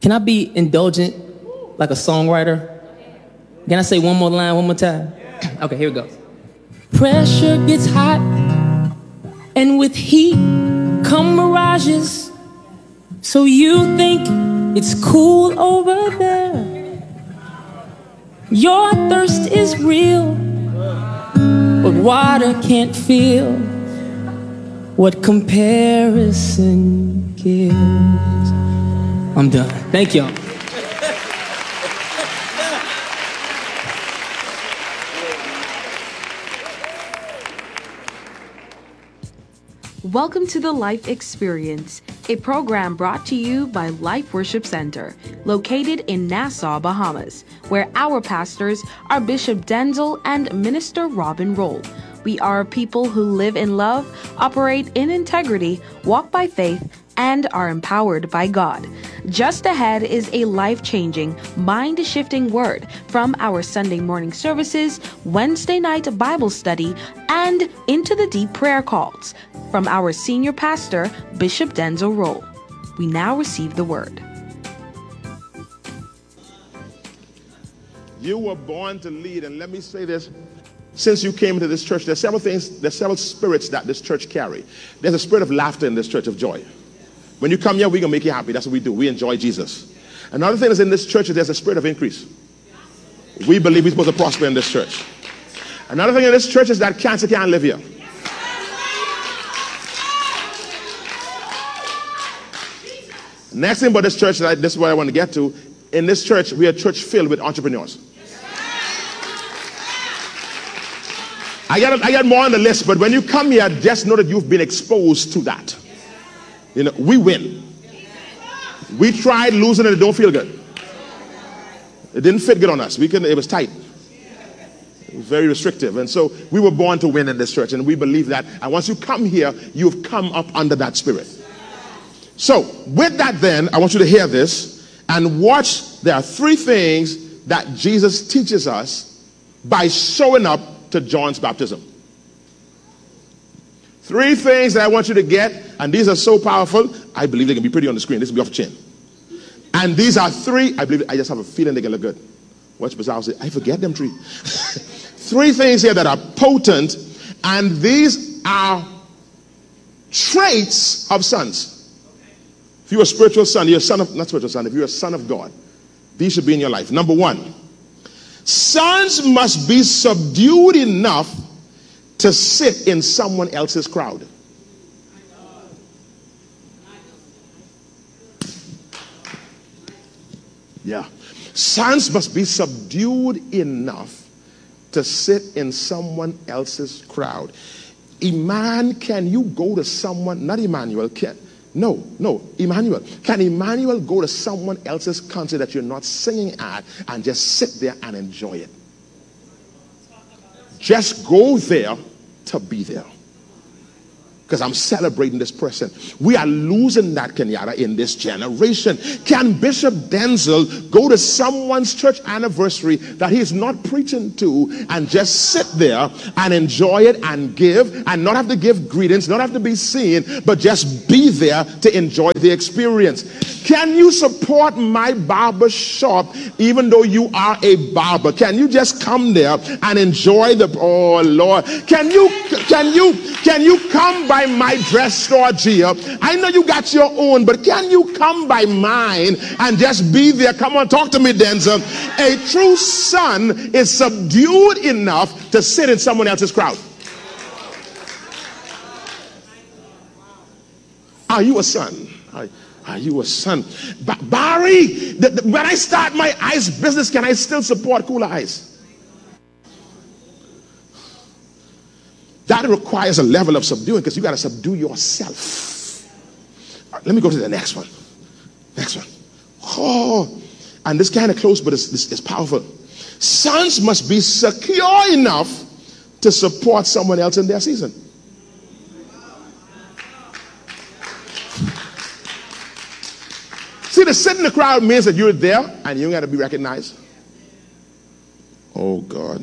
Can I be indulgent like a songwriter? Can I say one more line, one more time? Okay, here we go. Pressure gets hot, and with heat come mirages. So you think it's cool over there. Your thirst is real, but water can't feel what comparison gives. I'm done. Thank y'all. Welcome to the Life Experience, a program brought to you by Life Worship Center, located in Nassau, Bahamas, where our pastors are Bishop Denzel and Minister Robin Roll. We are a people who live in love, operate in integrity, walk by faith, and are empowered by God. Just ahead is a life-changing, mind-shifting word from our Sunday morning services, Wednesday night Bible study, and Into the Deep prayer calls from our senior pastor, Bishop Denzel Roll. We now receive the word. You were born to lead, and let me say this. Since you came into this church, there's several spirits that this church carry. There's a spirit of laughter in this church, of joy. When you come here, we're going to make you happy. That's what we do. We enjoy Jesus. Another thing is in this church is there's a spirit of increase. We believe we're supposed to prosper in this church. Another thing in this church is that cancer can't live here. Next thing about this church, this is what I want to get to. In this church, we are a church filled with entrepreneurs. I got more on the list, but when you come here, just know that you've been exposed to that. You know, we win. We tried losing and it don't feel good. It didn't fit good on us. It was tight. It was very restrictive. And so we were born to win in this church, and we believe that. And once you come here, you've come up under that spirit. So with that then, I want you to hear this and watch. There are three things that Jesus teaches us by showing up to John's baptism. Three things that I want you to get, and these are so powerful, I believe they can be pretty on the screen. This will be off the chain. And these are three, I just have a feeling they can look good. Watch Bazaar say, I forget them three. Three things here that are potent, and these are traits of sons. If you're a spiritual son, you're a son of, not spiritual son, if you're a son of God, these should be in your life. Number one, sons must be subdued enough to sit in someone else's crowd. Yeah. Sons must be subdued enough to sit in someone else's crowd. Iman, can you go to someone, not Emmanuel, Emmanuel. Can Emmanuel go to someone else's concert that you're not singing at and just sit there and enjoy it? Just go there to be there. Because I'm celebrating this person. We are losing that, Kenyatta, in this generation. Can Bishop Denzel go to someone's church anniversary that he's not preaching to and just sit there and enjoy it and give and not have to give greetings, not have to be seen, but just be there to enjoy the experience? Can you support my barber shop even though you are a barber? Can you just come there and enjoy the, oh Lord, can you come by my dress store, Gia? I know you got your own, but can you come by mine and just be there? Come on, talk to me, Denzel. A true son is subdued enough to sit in someone else's crowd. Are you a son? Are you a son? Barry, when I start my ice business, can I still support Cooler Ice? That requires a level of subduing, because you got to subdue yourself. Right, let me go to the next one. Next one. Oh, and this kind of close, but it's powerful. Sons must be secure enough to support someone else in their season. See, to sit in the crowd means that you're there and you got to be recognized. Oh, God.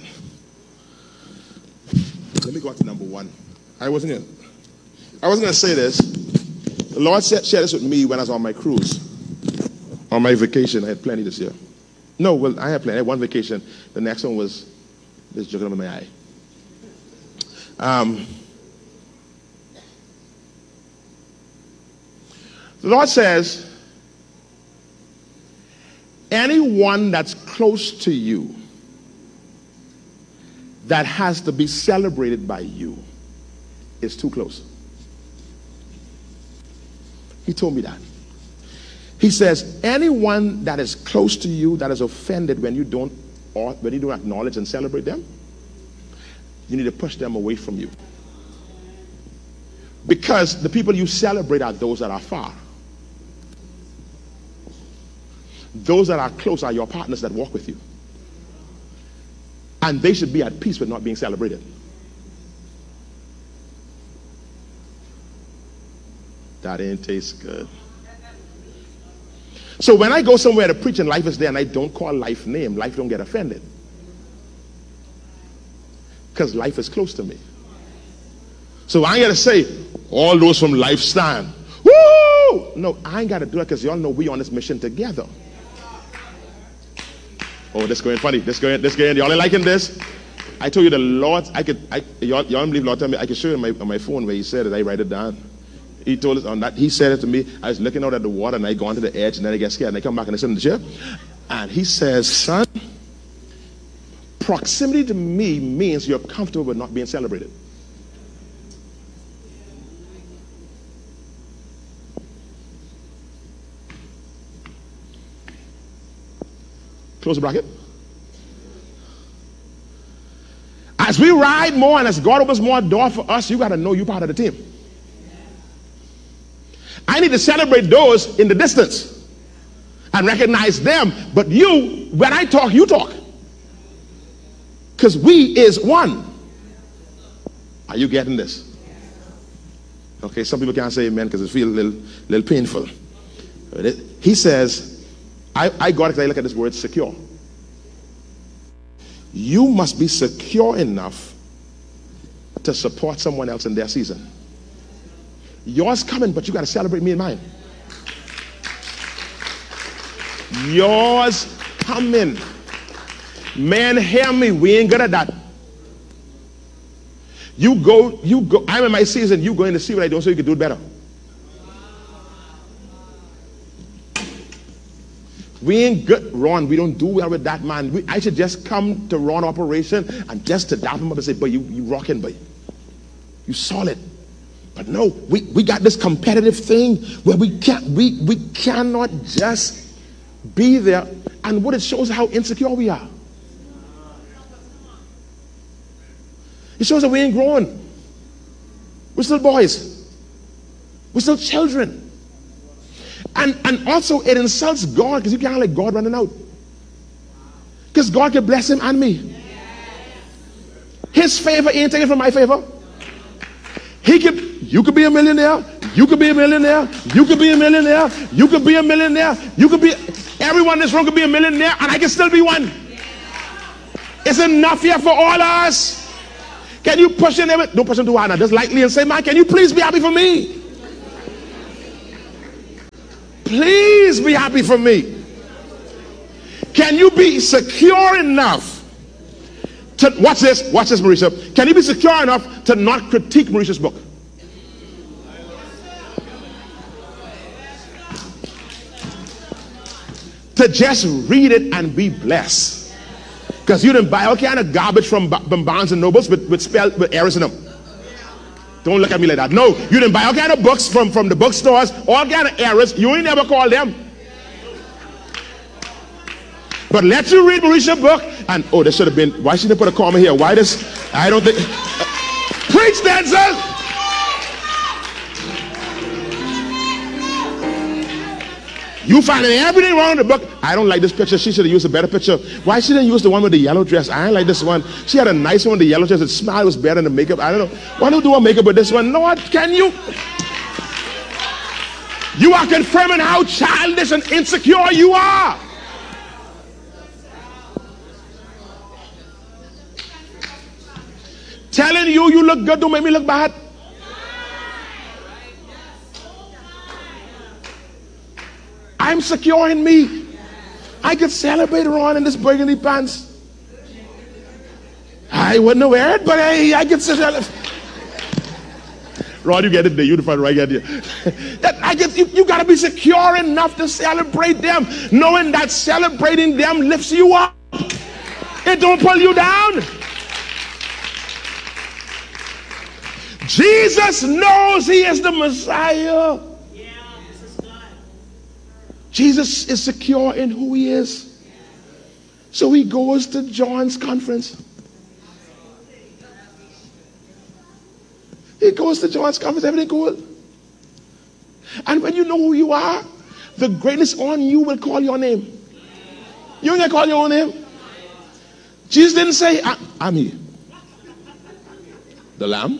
Let me go on to number one. I wasn't going to say this. The Lord shared this with me when I was on my cruise On my vacation, I had plenty this year. No, well, I had plenty. I had one vacation. The next one was this joking over my eye. The Lord says, anyone that's close to you that has to be celebrated by you is too close. He told me that. He says, anyone that is close to you that is offended when you don't acknowledge and celebrate them, you need to push them away from you. Because the people you celebrate are those that are far. Those that are close are your partners that walk with you. And they should be at peace with not being celebrated. That ain't taste good. So when I go somewhere to preach and life is there and I don't call life name, life don't get offended. Because life is close to me. So I ain't got to say, all those from life stand. Woo! No, I ain't got to do it because y'all know we on this mission together. Oh, this going funny. This going. Y'all ain't liking this? I told you the Lord, y'all don't believe Lord tell me, I can show you on my phone where he said it, I write it down. He told us on that, he said it to me. I was looking out at the water and I go onto the edge and then I get scared and I come back and I sit in the chair. And he says, son, proximity to me means you're comfortable with not being celebrated. Close the bracket. As we ride more and as God opens more doors for us, you got to know you're part of the team. I need to celebrate those in the distance and recognize them. But you, when I talk, you talk. Because we is one. Are you getting this? Okay, some people can't say amen because it feels a little painful. He says, I got it because I look at this word secure. You must be secure enough to support someone else in their season. Yours coming, but you got to celebrate me and mine. Yours coming. Man, hear me. We ain't good at that. You go. I'm in my season. You go in to see what I do so you can do it better. We ain't good, Ron. We don't do well with that, man. I should just come to Ron operation and just to dap him up and say, but you rocking, but you solid. But no, we got this competitive thing where we cannot just be there. And what it shows how insecure we are. It shows that we ain't growing. We're still boys. We're still children. And also it insults God because you can't let God running out. Because God can bless him and me. His favor ain't taken from my favor. You could be a millionaire. You could be a millionaire. You could be a millionaire. You could be a millionaire. Everyone in this room could be a millionaire and I can still be one. It's enough here for all of us. Can you push in there? Don't push him too hard now. Just lightly and say, man, can you please be happy for me? Please be happy for me. Can you be secure enough to, watch this, Mauricia. Can you be secure enough to not critique Mauricia's book? To just read it and be blessed. Because you didn't buy all kind of garbage from Barnes and Nobles with errors in them. Don't look at me like that. No, you didn't buy all kind of books from the bookstores, all kind of errors. You ain't never called them. But let you read Mauricia's book, and there should have been. Why should they put a comma here? Why this? I don't think. Preach, Denzel. You finding everything wrong in the book. I don't like this picture. She should have used a better picture. Why she didn't use the one with the yellow dress? I ain't like this one. She had a nice one with the yellow dress. It smiled. It was better than the makeup. I don't know. Why don't do a makeup with this one? Lord, can you? You are confirming how childish and insecure you are. Telling you look good don't make me look bad. I'm secure in me. I could celebrate Ron in this burgundy pants. I wouldn't wear it, but I could celebrate. Ron, you get it there. You the front right here. That you got to be secure enough to celebrate them, knowing that celebrating them lifts you up. It don't pull you down. Jesus knows he is the Messiah. Jesus is secure in who he is. So he goes to John's conference. He goes to John's conference, everything good. And when you know who you are, the greatness on you will call your name. You ain't gonna call your own name. Jesus didn't say, I'm he. The Lamb.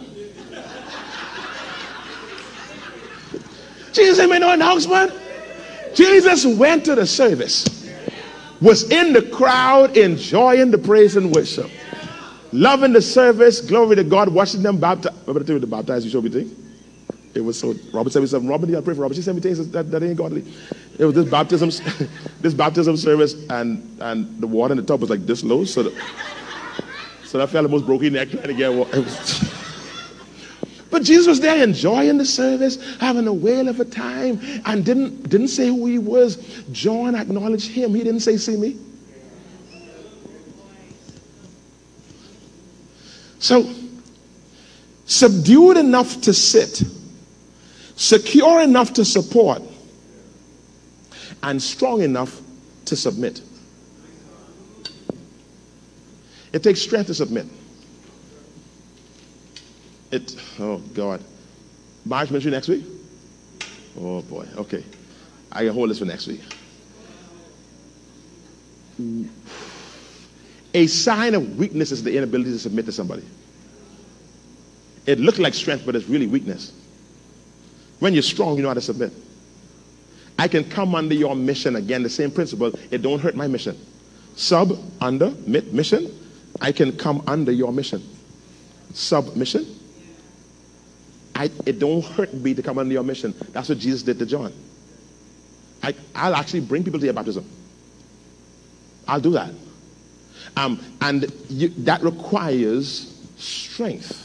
Jesus made no announcement. Jesus went to the service, was in the crowd, enjoying the praise and worship, loving the service, glory to God, watching them baptize. Remember the baptize you showed me thing? It was so, Robert said me something. Robert, you gotta pray for Robert. She sent me things that ain't godly. It was this baptism service, and the water in the tub was like this low, so that fella almost broke his neck trying to get water. But Jesus was there enjoying the service, having a whale of a time, and didn't say who he was. John acknowledged him. He didn't say, see me. So, subdued enough to sit, secure enough to support, and strong enough to submit. It takes strength to submit. Oh God. Marriage ministry next week? Oh boy, okay. I can hold this for next week. A sign of weakness is the inability to submit to somebody. It looks like strength, but it's really weakness. When you're strong, you know how to submit. I can come under your mission. Again, the same principle. It don't hurt my mission. Sub, under, mission. I can come under your mission. Submission. It don't hurt me to come under your mission. That's what Jesus did to John. I'll actually bring people to your baptism. I'll do that. That requires strength.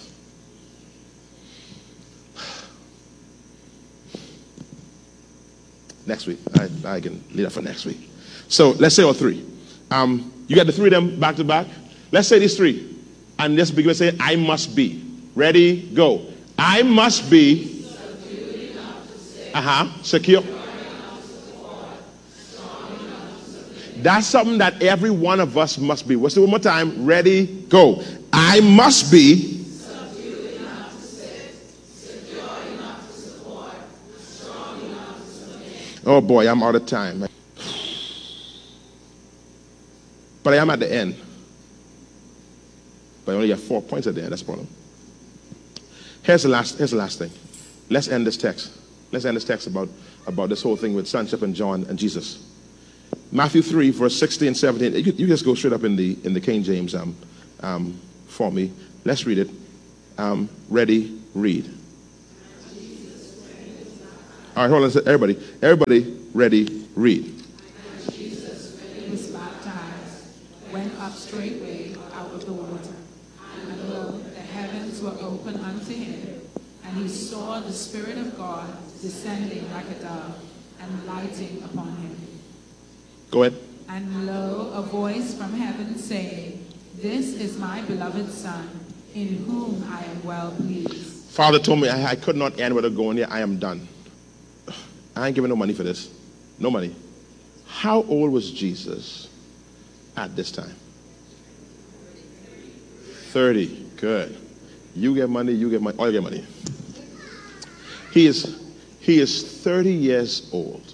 Next week. I can leave that for next week. So let's say all three. You got the three of them back to back. Let's say these three. And let's begin to say, I must be. Ready, go. I must be secure. That's something that every one of us must be. Let's do it one more time. Ready, go. I must be oh boy, I'm out of time. But I am at the end. But I only have 4 points at the end. That's the problem. Here's the last thing. Let's end this text. Let's end this text about this whole thing with sonship and John and Jesus. Matthew 3, verse 16 and 17. You just go straight up in the King James for me. Let's read it. Ready, read. All right, hold on. Everybody, ready, read. Jesus was baptized, went up straightway out of the water, and lo, the heavens were open unto him, and he saw the Spirit of God descending like a dove and lighting upon him. Go ahead. And lo, a voice from heaven saying, This is my beloved Son, in whom I am well pleased. Father told me I could not end without going there. I am done. I ain't giving no money for this. No money. How old was Jesus at this time? 30. Good. You get money, all you get money. He is 30 years old.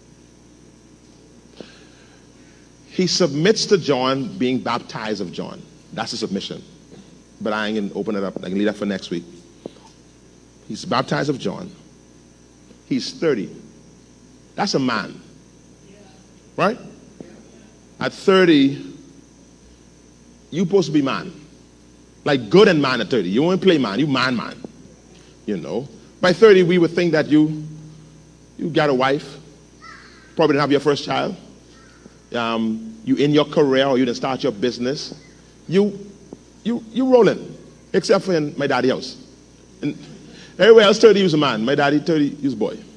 He submits to John being baptized of John. That's a submission. But I ain't going to open it up. I can leave that for next week. He's baptized of John. He's 30. That's a man. Right? At 30, you're supposed to be man. Like good and man at 30. You won't play man. You man. You know. By 30, we would think that you got a wife. Probably didn't have your first child. You in your career or you didn't start your business. You rolling, except for in my daddy's house. And everywhere else, 30 was a man. My daddy, 30, he was a boy.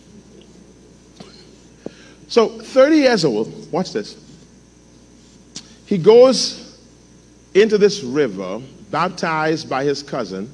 So 30 years old, watch this. He goes into this river, baptized by his cousin,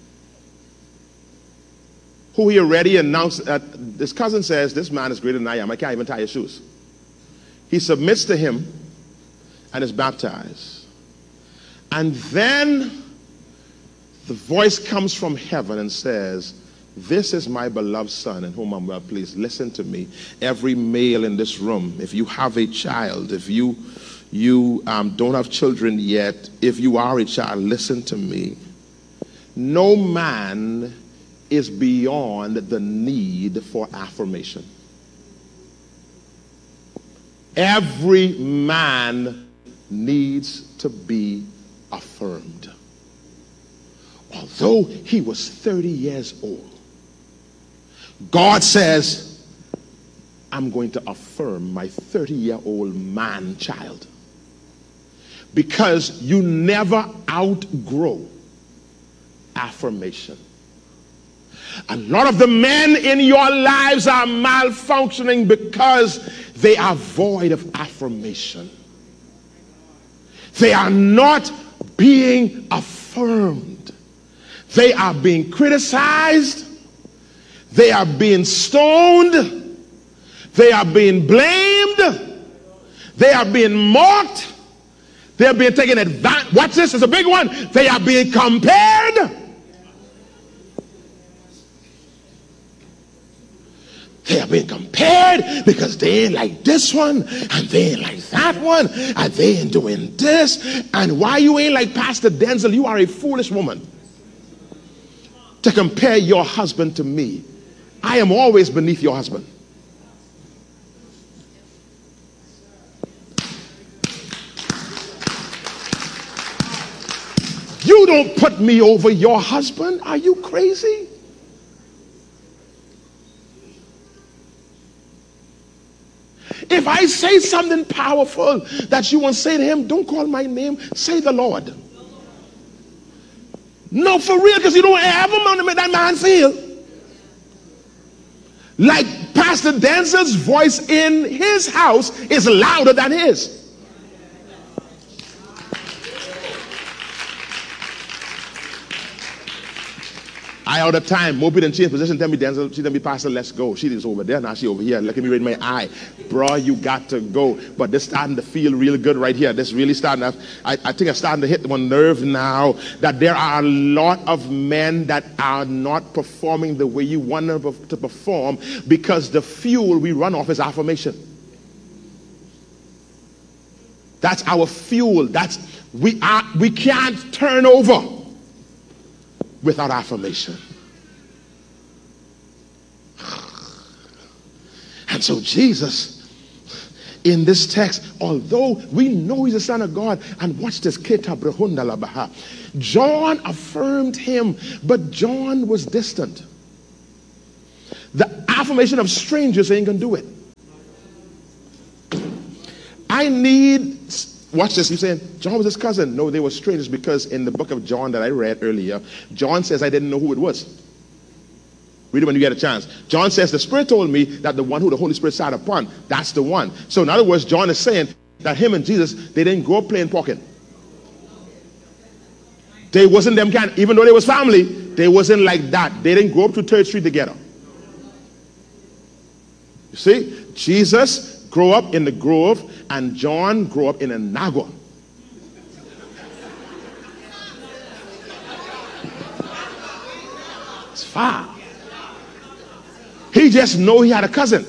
who he already announced that his cousin says, this man is greater than I am. I can't even tie his shoes. He submits to him and is baptized. And then the voice comes from heaven and says, this is my beloved son in whom I'm well pleased. Listen to me. Every male in this room, if you have a child, if you don't have children yet, if you are a child, listen to me. No man is beyond the need for affirmation. Every man needs to be affirmed. Although he was 30 years old, God says, I'm going to affirm my 30-year-old man child. Because you never outgrow affirmation. A lot of the men in your lives are malfunctioning because they are void of affirmation. They are not being affirmed. They are being criticized. They are being stoned. They are being blamed. They are being mocked. They are being taken advantage. Watch this, it's a big one. They are being compared. They are being compared because they ain't like this one, and they ain't like that one, and they ain't doing this. And why you ain't like Pastor Denzel? You are a foolish woman to compare your husband to me. I am always beneath your husband. You don't put me over your husband. Are you crazy? If I say something powerful that you want to say to him, don't call my name, say the Lord. No, for real, because you don't ever want to make that man feel like Pastor Denzel's voice in his house is louder than his. I all the time, Moby didn't change position, tell me Denzel, she tell me Pastor, let's go. She is over there, now she over here, look at me right in my eye. Bro, you got to go. But this starting to feel really good right here. This really starting to, I think I'm starting to hit one nerve now that there are a lot of men that are not performing the way you want them to perform because the fuel we run off is affirmation. That's our fuel. We can't turn over without affirmation. And so Jesus, in this text, although we know he's the Son of God, and watch this, John affirmed him, but John was distant. The affirmation of strangers ain't gonna do it. I need, watch this, you're saying, John was his cousin. No, they were strangers because in the book of John that I read earlier, John says, I didn't know who it was. Read it when you get a chance. John says, the Spirit told me that the one who the Holy Spirit sat upon, that's the one. So in other words, John is saying that him and Jesus, they didn't grow up playing pocket. They wasn't them kind, even though they was family, they wasn't like that. They didn't grow up to 3rd Street together. You see, Jesus grew up in the Grove, and John grew up in Inagua. It's far. He just know he had a cousin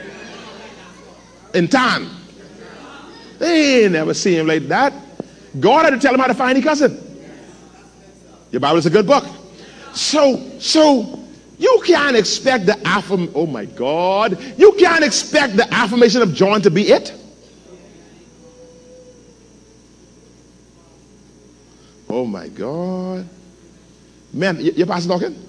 in town. They ain't never seen him like that. God had to tell him how to find his cousin. Your Bible is a good book. So you can't expect the affirmation. Oh my God. You can't expect the affirmation of John to be it. Oh my God. Man, your pastor talking?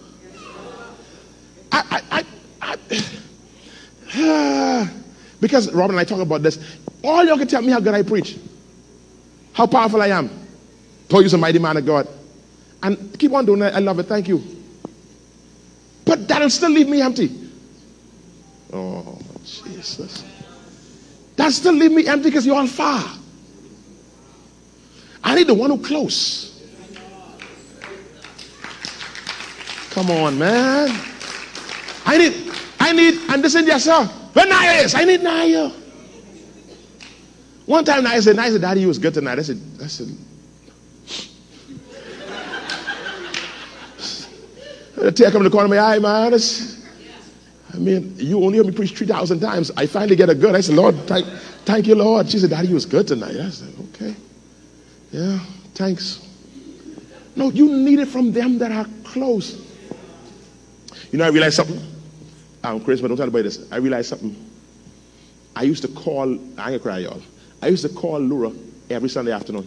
Because Robin and I talk about this. All y'all can tell me how good I preach. How powerful I am. Oh, you're a mighty man of God. And keep on doing that. I love it. Thank you. But that'll still leave me empty. Oh, Jesus. That'll still leave me empty because you're all far. I need the one who close. Come on, man. I need, and listen, yes, sir. Where Naya is? I need Naya. One time Naya said, Daddy, you was good tonight. I said, a tear come in the corner of my eye, man. I mean, you only heard me preach 3,000 times. I finally get a good. I said, Lord, thank you, Lord. She said, Daddy, you was good tonight. I said, okay. Yeah, thanks. No, you need it from them that are close. You know, I realized something. I'm Chris, but don't tell anybody this. I realized something. I used to call, I ain't gonna cry, y'all. I used to call Laura every Sunday afternoon.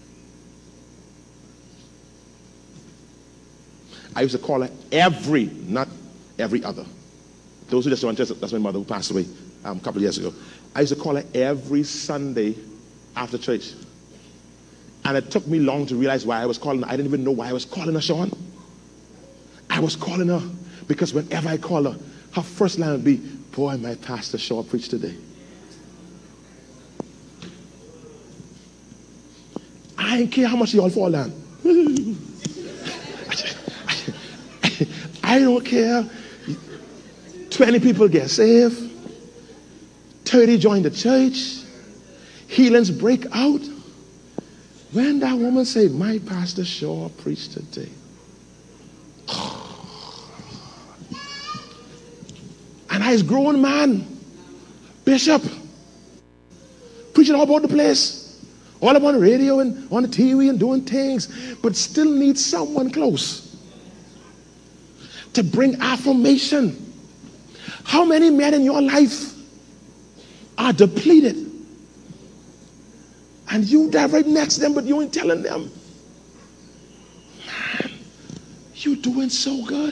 I used to call her not every other. Those who just don't understand, that's my mother who passed away a couple of years ago. I used to call her every Sunday after church. And it took me long to realize why I was calling her. I didn't even know why I was calling her, Sean. I was calling her because whenever I call her, her first line would be, boy, my pastor Shaw preached today. I don't care how much y'all fall down. I don't care. 20 people get saved. 30 join the church. Healings break out. When that woman said, my pastor Shaw preached today. And I was grown man, bishop, preaching all about the place, all about the radio and on the TV and doing things, but still need someone close to bring affirmation. How many men in your life are depleted? And you dive right next to them, but you ain't telling them, man, you doing so good.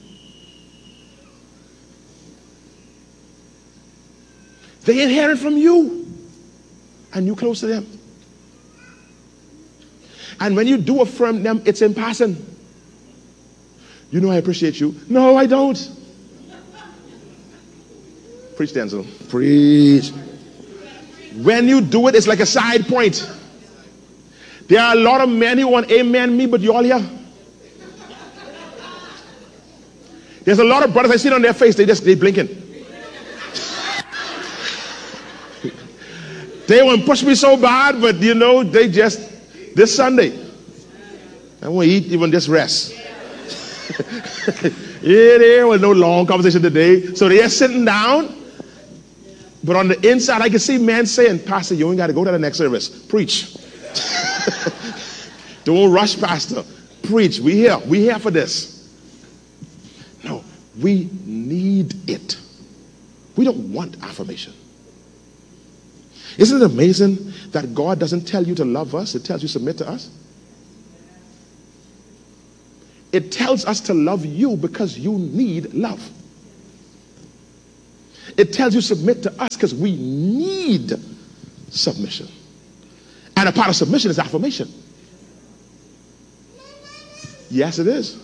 They inherit from you, and you close to them. And when you do affirm them, it's in passing. You know I appreciate you. No, I don't. Preach, Denzel. Preach. When you do it, it's like a side point. There are a lot of men who want amen me, but you all here. There's a lot of brothers I see it on their face, they blinking. They won't push me so bad, but you know, they just, this Sunday, I won't eat, even just rest. Yeah, there was no long conversation today. So they're sitting down, but on the inside, I can see men saying, Pastor, you ain't got to go to the next service. Preach. Don't rush, Pastor. Preach. We here for this. No, we need it. We don't want affirmation. Isn't it amazing that God doesn't tell you to love us, it tells you to submit to us? It tells us to love you because you need love. It tells you to submit to us because we need submission. And a part of submission is affirmation. Yes, it is.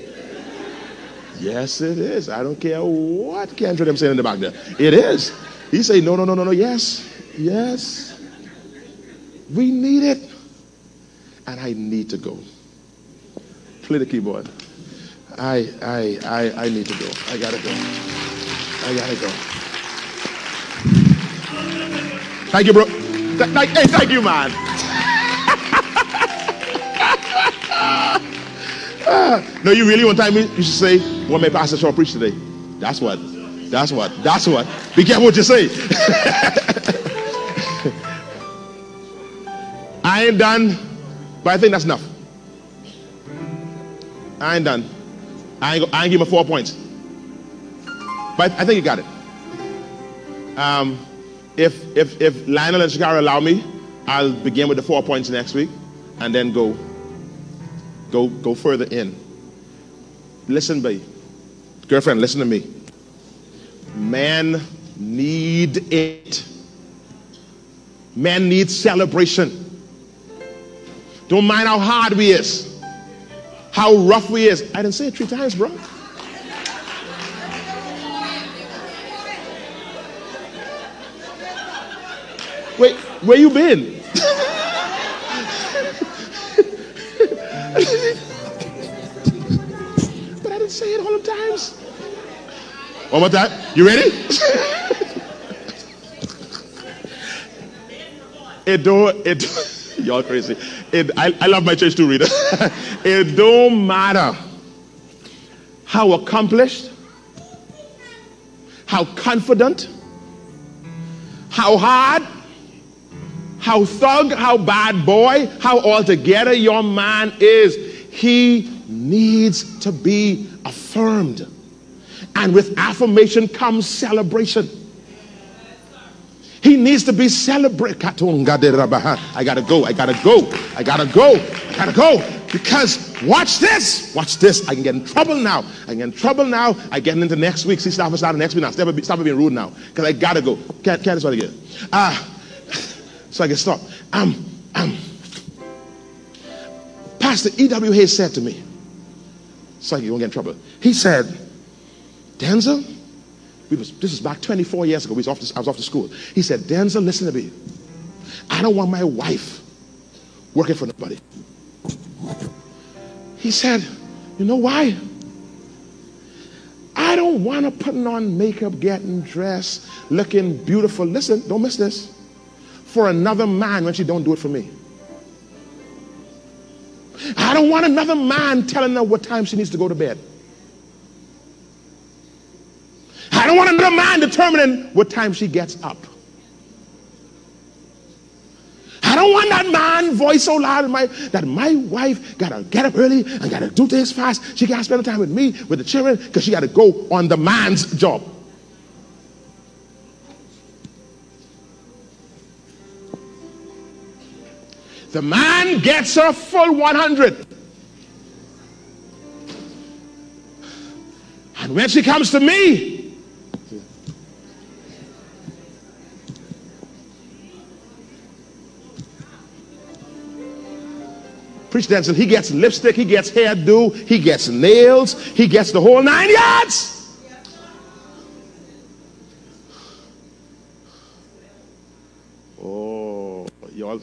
Yes, it is. I don't care what Kendra them saying in the back there. It is. He say, no, yes. Yes. We need it. And I need to go. Play the keyboard. I need to go. I gotta go. Thank you, bro. Hey, thank you, man. No, you really want time? You should say, what may Pastor Shaw preach today? That's what. Be careful what you say. I ain't done, but I think that's enough. I ain't done. I ain't give him 4 points. But I think you got it. If Lionel and Shakara allow me, I'll begin with the 4 points next week and then go further in. Listen, babe. Girlfriend, listen to me. Men need it. Men need celebration. Don't mind how hard we is, how rough we is. I didn't say it 3 times, bro. Wait, where you been? But I didn't say it all the times. One more time. You ready? Y'all crazy. I love my church too, Rita. It don't matter how accomplished, how confident, how hard, how thug, how bad boy, how altogether your man is. He needs to be affirmed. And with affirmation comes celebration. He needs to be celebrated. I gotta go. Because watch this. I can get in trouble now. I get into next week. See, start next week now. Stop being rude now. Because I gotta go. Can't this one again. So I can stop. Pastor E.W. Hayes said to me, so you won't get in trouble. He said, Denzel, this is back 24 years ago. I was off to school. He said, Denzel, listen to me. I don't want my wife working for nobody. He said, you know why? I don't want her putting on makeup, getting dressed, looking beautiful. Listen, don't miss this. For another man when she don't do it for me. I don't want another man telling her what time she needs to go to bed. I don't want another man determining what time she gets up. I don't want that man voice so loud that my wife gotta get up early and gotta do things fast. She gotta spend the time with me, with the children, because she gotta go on the man's job. The man gets her full 100. And when she comes to me, preach Denzel, he gets lipstick, he gets hairdo, he gets nails, he gets the whole 9 yards. Oh, y'all.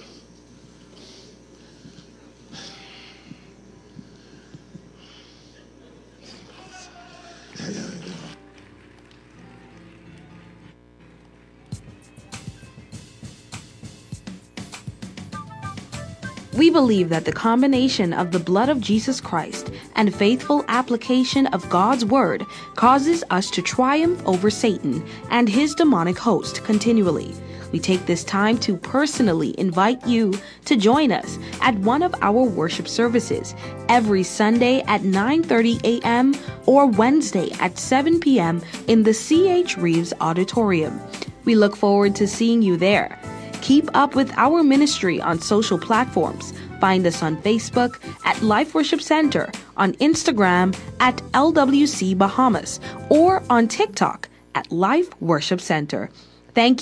We believe that the combination of the blood of Jesus Christ and faithful application of God's Word causes us to triumph over Satan and his demonic host continually. We take this time to personally invite you to join us at one of our worship services every Sunday at 9:30 a.m. or Wednesday at 7 p.m. in the C.H. Reeves Auditorium. We look forward to seeing you there. Keep up with our ministry on social platforms. Find us on Facebook at Life Worship Center, on Instagram at LWC Bahamas, or on TikTok at Life Worship Center. Thank you.